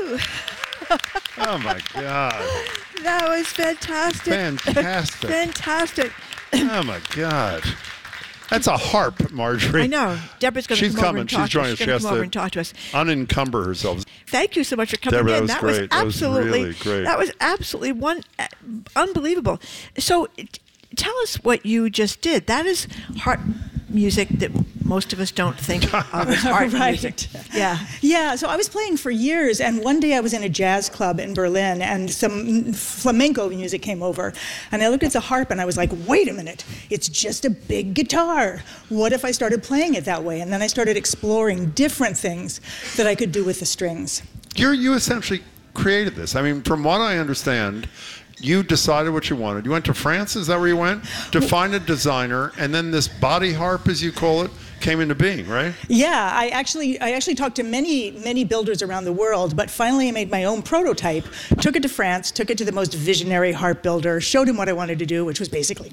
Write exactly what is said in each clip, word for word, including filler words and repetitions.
Oh, my God. That was fantastic. Fantastic. Fantastic. Oh, my God. That's a harp, Marjorie. I know. Deborah's going to She's come coming. over and talk She's to us. joining us. She's She going has to come over to and talk to us. unencumber herself. Thank you so much for coming Deborah, in. that was That great. That was absolutely, really great. That was absolutely one, uh, unbelievable. So t- tell us what you just did. That is harp music that most of us don't think of as harp Right. music. Yeah. Yeah, so I was playing for years, and one day I was in a jazz club in Berlin, and some flamenco music came over, and I looked at the harp, and I was like, wait a minute, it's just a big guitar. What if I started playing it that way? And then I started exploring different things that I could do with the strings. You're, you essentially created this. I mean, from what I understand, you decided what you wanted. You went to France, is that where you went? To find a designer, and then this body harp, as you call it, came into being, right? Yeah, I actually I actually talked to many, many builders around the world, but finally I made my own prototype, took it to France, took it to the most visionary harp builder, showed him what I wanted to do, which was basically...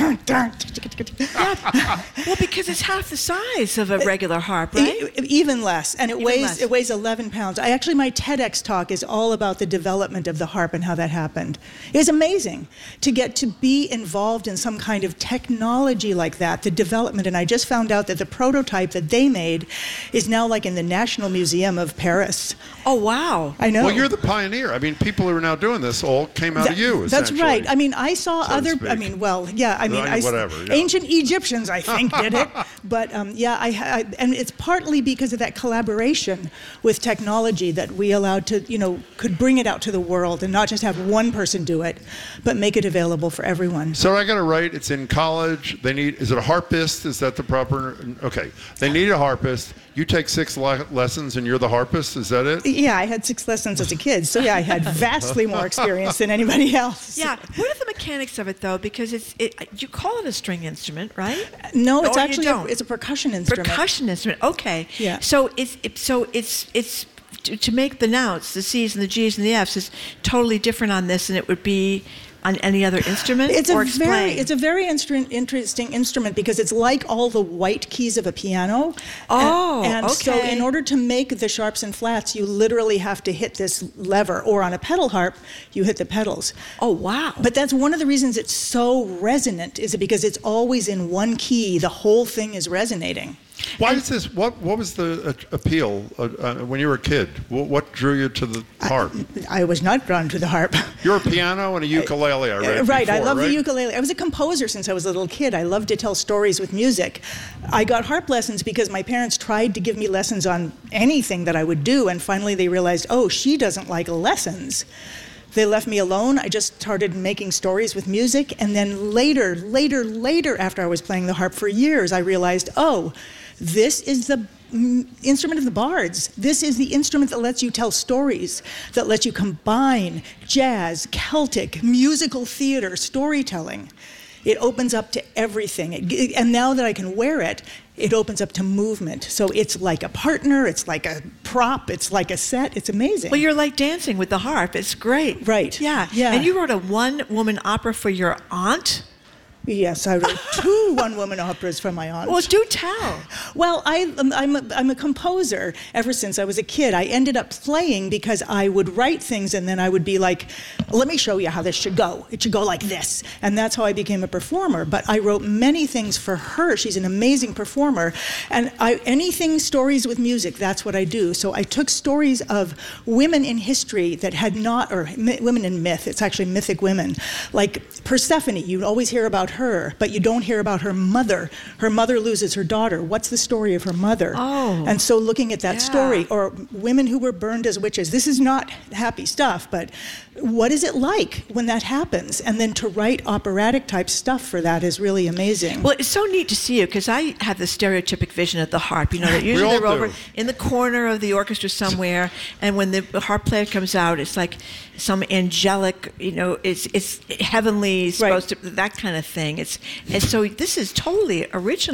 Yeah. Well, because it's half the size of a regular harp, right? E- even less, and it Even weighs less. it weighs eleven pounds. I actually, my TEDx talk is all about the development of the harp and how that happened. It was amazing to get to be involved in some kind of technology like that, the development. And I just found out that the prototype that they made is now like in the National Museum of Paris. Oh, wow. I know. Well, you're the pioneer. I mean, people who are now doing this all came out That- of you, That's essentially. right. I mean, I saw so to other. I speak. mean, well, yeah. I mean, I mean, I s- whatever, yeah. ancient Egyptians, I think, did it. But um, yeah, I, I and it's partly because of that collaboration with technology that we allowed to, you know, could bring it out to the world and not just have one person do it, but make it available for everyone. So I got it right. It's in college. They need. Is it a harpist? Is that the proper? Okay. They need a harpist. You take six le- lessons, and you're the harpist. Is that it? Yeah, I had six lessons as a kid, so yeah, I had vastly more experience than anybody else. Yeah. What are the mechanics of it, though? Because it's it, you call it a string instrument, right? No, it's Or you actually a, don't? it's a percussion instrument. Percussion instrument. Okay. Yeah. So it's it, so it's it's to, to make the notes, the C's and the G's and the F's is totally different on this than it would be on any other instrument. It's or a explain. very, it's a very instru- interesting instrument because it's like all the white keys of a piano. Oh, and, and so okay. in order to make the sharps and flats, you literally have to hit this lever, or on a pedal harp, you hit the pedals. Oh, wow. But that's one of the reasons it's so resonant, is it because it's always in one key, the whole thing is resonating. Why is this? What What was the uh, appeal uh, uh, when you were a kid? What, what drew you to the harp? I was not drawn to the harp. You're a piano and a ukulele. I read. Right, I before, love right? the ukulele. I was a composer since I was a little kid. I loved to tell stories with music. I got harp lessons because my parents tried to give me lessons on anything that I would do, and finally they realized, oh, she doesn't like lessons. They left me alone. I just started making stories with music, and then later, later, later, after I was playing the harp for years, I realized, oh, this is the mm, instrument of the bards. This is the instrument that lets you tell stories, that lets you combine jazz, Celtic, musical theater, storytelling. It opens up to everything. It, and now that I can wear it, it opens up to movement. So it's like a partner, it's like a prop, it's like a set. It's amazing. Well, you're like dancing with the harp. It's great. Right. Yeah. Yeah. And you wrote a one-woman opera for your aunt? Yes, I wrote two one-woman operas for my aunt. Well, do tell. Well, I, I'm, a, I'm a composer ever since I was a kid. I ended up playing because I would write things and then I would be like, let me show you how this should go. It should go like this. And that's how I became a performer. But I wrote many things for her. She's an amazing performer. And I, anything stories with music, that's what I do. So I took stories of women in history that had not, or mi- women in myth, it's actually mythic women, like Persephone. You always hear about her, but you don't hear about her mother. Her mother loses her daughter. What's the story of her mother? Oh. And so looking at that Yeah. story, or women who were burned as witches, this is not happy stuff, but what is it like when that happens? And then to write operatic type stuff for that is really amazing. Well, it's so neat to see you because I have the stereotypic vision of the harp. You know, that usually all they're over do. in the corner of the orchestra somewhere, and when the harp player comes out, it's like some angelic, you know, it's it's heavenly, supposed to, that kind of thing. It's and so this is totally original.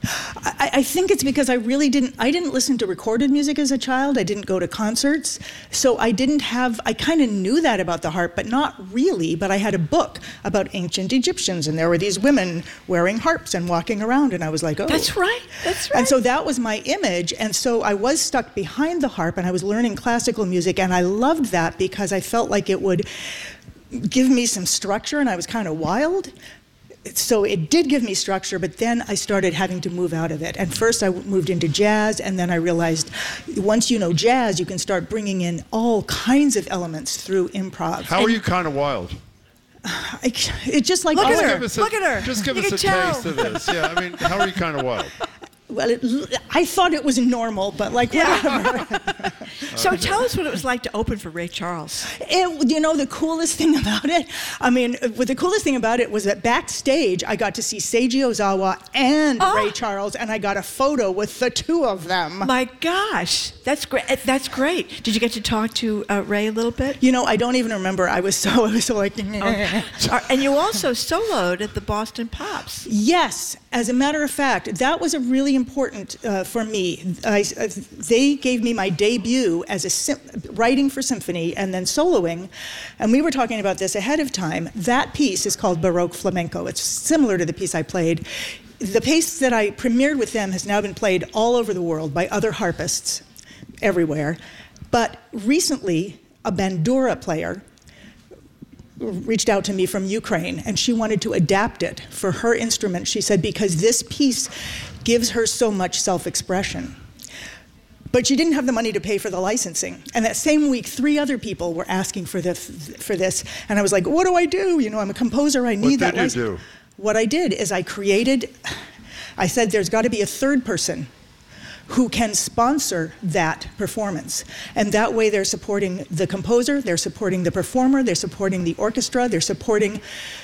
I, I think it's because I really didn't, I didn't listen to recorded music as a child. I didn't go to concerts. So I didn't have, I kind of knew that about the harp, but not really. But I had a book about ancient Egyptians, and there were these women wearing harps and walking around, and I was like, oh. That's right, that's right. And so that was my image, and so I was stuck behind the harp, and I was learning classical music, and I loved that because I felt like it would give me some structure, and I was kind of wild. So it did give me structure, but then I started having to move out of it. And first I moved into jazz, and then I realized once you know jazz, you can start bringing in all kinds of elements through improv. How are you kind of wild? I, it's just like Look all at our- her. Give us a- Look at her. Just give You us a can tell. taste of this. Yeah, I mean, how are you kind of wild? Well, it, I thought it was normal, but like whatever. So tell us what it was like to open for Ray Charles. It, you know, the coolest thing about it, I mean, what the coolest thing about it was that backstage, I got to see Seiji Ozawa and Oh. Ray Charles, and I got a photo with the two of them. My gosh, that's great. That's great. Did you get to talk to uh, Ray a little bit? You know, I don't even remember. I was so, I was so like, Uh, and you also soloed at the Boston Pops. Yes, as a matter of fact, that was a really important uh, for me. I, uh, they gave me my debut as a sim- writing for symphony and then soloing, and we were talking about this ahead of time. That piece is called Baroque Flamenco. It's similar to the piece I played. The piece that I premiered with them has now been played all over the world by other harpists everywhere. But recently, a bandura player reached out to me from Ukraine, and she wanted to adapt it for her instrument, she said, because this piece gives her so much self-expression. But she didn't have the money to pay for the licensing. And that same week, three other people were asking for, the, for this. And I was like, what do I do? You know, I'm a composer, I need that What did you license. do? What I did is I created, I said there's got to be a third person who can sponsor that performance. And that way they're supporting the composer, they're supporting the performer, they're supporting the orchestra, they're supporting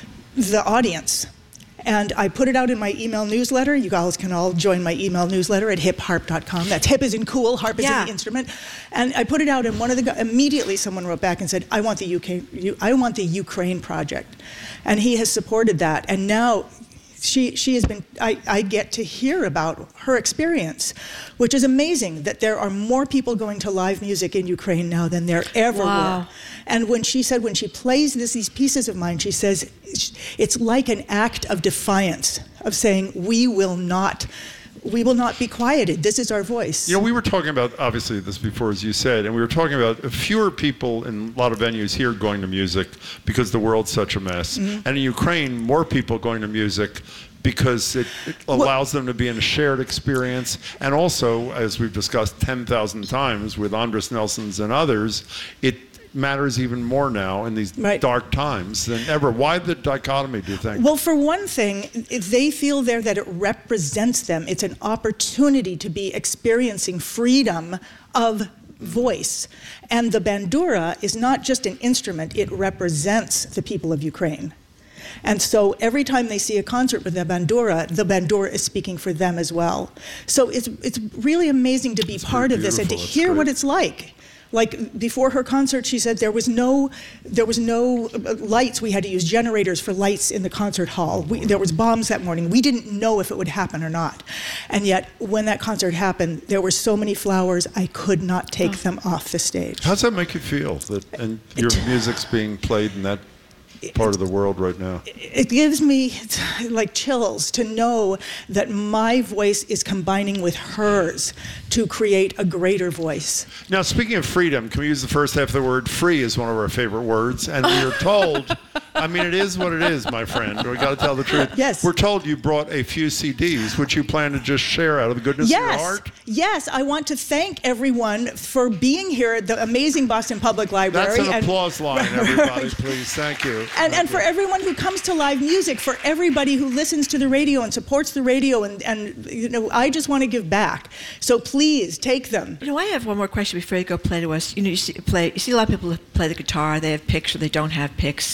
the audience. And I put it out in my email newsletter. You guys can all join my email newsletter at hip harp dot com. That's hip is in cool, harp is Yeah. in the instrument. And I put it out, and one of the guys, immediately someone wrote back and said, I want the U K, I want the Ukraine project. And he has supported that. And now She, she has been, I, I get to hear about her experience, which is amazing that there are more people going to live music in Ukraine now than there ever Wow. were. And when she said, when she plays this, these pieces of mine, she says, it's like an act of defiance, of saying, we will not, we will not be quieted. This is our voice. You know, we were talking about, obviously, this before, as you said, and we were talking about fewer people in a lot of venues here going to music because the world's such a mess. Mm-hmm. And in Ukraine, more people going to music because it, it allows them to be in a shared experience. And also, as we've discussed ten thousand times with Andres Nelsons and others, it matters even more now in these Right. dark times than ever. Why the dichotomy, do you think? Well, for one thing, if they feel there that it represents them. It's an opportunity to be experiencing freedom of voice. And the bandura is not just an instrument, it represents the people of Ukraine. And so every time they see a concert with the bandura, the bandura is speaking for them as well. So it's it's really amazing to be That's part pretty of this and to beautiful. That's hear what great. it's like. Like before her concert, she said there was no, there was no uh, lights. We had to use generators for lights in the concert hall. We, there was bombs that morning. We didn't know if it would happen or not. And yet, when that concert happened, there were so many flowers, I could not take them off the stage. How does that make you feel, that and your music's being played in that part of the world right now? It gives me like chills to know that my voice is combining with hers to create a greater voice. Now, speaking of freedom, can we use the first half of the word? Free is one of our favorite words, and we are told, I mean, it is what it is, my friend. We got to tell the truth. Yes. We're told you brought a few C Ds, which you plan to just share out of the goodness of your Yes, heart. yes, I want to thank everyone for being here at the amazing Boston Public Library. That's an and- applause line, everybody, please. Thank you. And, Thank and for you. everyone who comes to live music, for everybody who listens to the radio and supports the radio, and, and you know, I just want to give back. So please take them. You know, I have one more question before you go play to us. You know, you see, play, you see a lot of people who play the guitar, they have picks or they don't have picks. But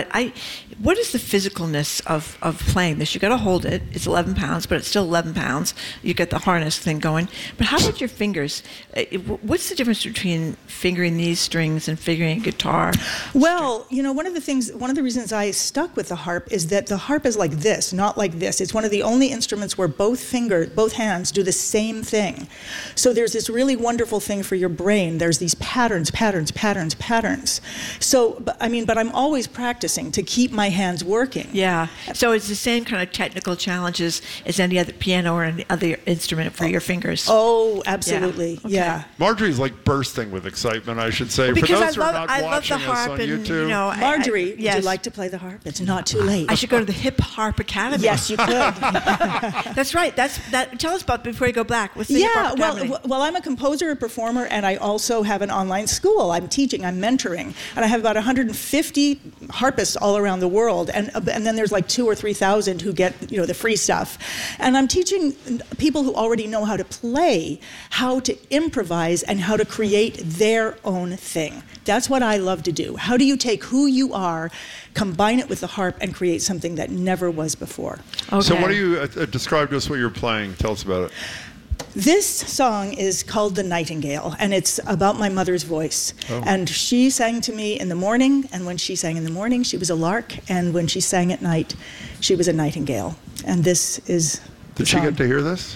but I, what is the physicalness of, of playing this? You got to hold it. It's eleven pounds, but it's still eleven pounds. You get the harness thing going. But how about your fingers? Uh, What's the difference between fingering these strings and fingering a guitar? Well, you know, one of the things, one of the reasons I stuck with the harp is that the harp is like this, not like this. It's one of the only instruments where both fingers, both hands do the same thing. So there's this really wonderful thing for your brain. There's these patterns, patterns, patterns, patterns. So, but, I mean, but I'm always practicing to keep my hands working. Yeah. So it's the same kind of technical challenges as any other piano or any other instrument for your fingers. Oh, absolutely. Yeah. Okay. Yeah. Marjorie's like bursting with excitement, I should say. Because For those I who are love, not I love watching the us harp on and, YouTube, you know, I- Marjorie, I, yes. would you like to play the harp? It's not too late. I should go to the Hip Harp Academy. Yes, you could. That's right. That's that. Tell us about before you go back. What's the Hip Yeah, Harp well, Academy? w- well, I'm a composer, a performer, and I also have an online school. I'm teaching, I'm mentoring, and I have about one hundred fifty harpists all around the world, and uh, and then there's like two or three thousand who get, you know, the free stuff, and I'm teaching people who already know how to play how to improvise and how to create their own thing. That's what I love to do. How do you take who you are, combine it with the harp, and create something that never was before? Okay. So what do you, uh, uh, describe to us what you're playing. Tell us about it. This song is called The Nightingale, and it's about my mother's voice. Oh. And she sang to me in the morning, and when she sang in the morning, she was a lark, and when she sang at night, she was a nightingale. And this is the Did she song. get to hear this?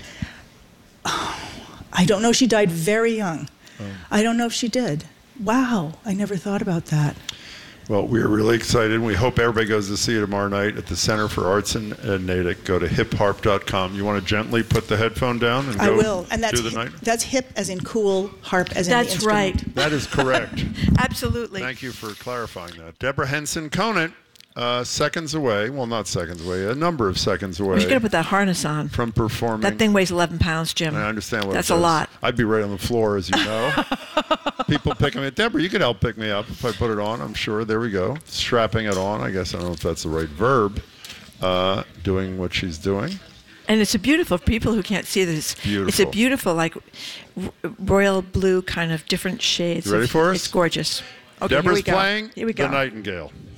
I don't know, she died very young. Oh. I don't know if she did. Wow, I never thought about that. Well, we're really excited. We hope everybody goes to see it tomorrow night at the Center for Arts in, in Natick. Go to hip harp dot com. You want to gently put the headphone down and I go will. And that's do the hip, night? that's hip as in cool, harp as in the That's instrument. right. That is correct. Absolutely. Thank you for clarifying that. Deborah Henson Conant, uh, seconds away. Well, not seconds away. A number of seconds away Well, you got to put that harness on. from performing. That thing weighs eleven pounds, Jim. I understand what That's it a does. lot. I'd be right on the floor, as you know. People picking me. Deborah, you could help pick me up if I put it on, I'm sure. There we go. Strapping it on. I guess I don't know if that's the right verb. Uh, doing what she's doing. And it's a beautiful, for people who can't see this, Beautiful. it's a beautiful, like, r- royal blue kind of different shades. You ready of- for us? It's gorgeous. Okay, Deborah's here we go. playing Here we go. The Nightingale.